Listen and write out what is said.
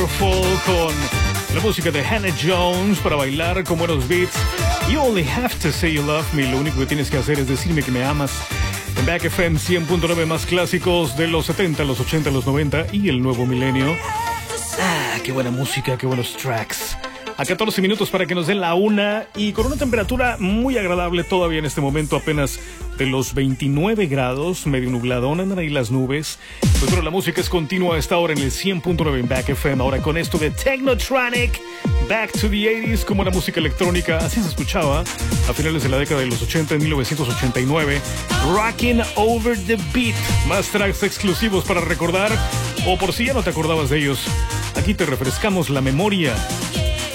Waterfall con la música de Hannah Jones para bailar con buenos beats. You only have to say you love me. Lo único que tienes que hacer es decirme que me amas. En Back FM 100.9, más clásicos de los 70, los 80, los 90 y el nuevo milenio. Qué buena música, qué buenos tracks. A 14 minutos para que nos den la una y con una temperatura muy agradable todavía en este momento, apenas de los 29 grados, medio nubladón, andan ahí las nubes. Pues bueno, la música es continua a esta hora en el 100.9 en Back FM. Ahora con esto de Technotronic, Back to the 80s, como la música electrónica, así se escuchaba a finales de la década de los 80, en 1989. Rocking Over the Beat. Más tracks exclusivos para recordar, o por si ya no te acordabas de ellos, aquí te refrescamos la memoria.